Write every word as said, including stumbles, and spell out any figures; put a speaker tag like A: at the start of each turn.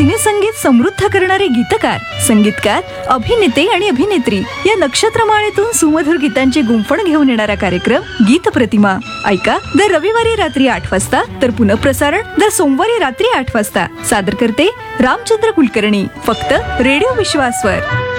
A: सिनेसंगीत समृद्ध करणारे गीतकार, संगीतकार, अभिनेते आणि अभिनेत्री या नक्षत्रमाळेतून सुमधुर गीतांची गुंफण घेऊन येणारा कार्यक्रम गीत प्रतिमा. ऐका दर रविवारी रात्री आठ वाजता, तर पुनःप्रसारण दर सोमवारी रात्री आठ वाजता. सादर करते रामचंद्र कुलकर्णी, फक्त रेडिओ विश्वासवर.